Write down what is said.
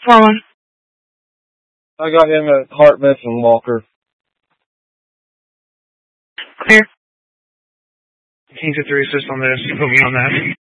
4-1. I got him at Hartmouth and Walker. Clear. Kings at 3 assist on this. Put me on that.